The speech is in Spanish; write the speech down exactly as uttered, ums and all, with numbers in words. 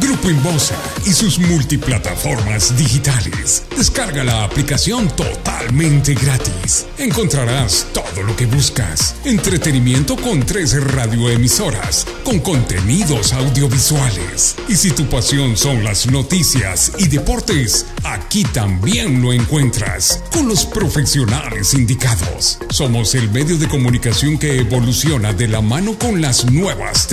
Grupo Inbosa y sus multiplataformas digitales. Descarga la aplicación totalmente gratis. Encontrarás todo lo que buscas. Entretenimiento con tres radioemisoras, con contenidos audiovisuales. Y si tu pasión son las noticias y deportes, aquí también lo encuentras, con los profesionales indicados. Somos el medio de comunicación que evoluciona de la mano con las nuevas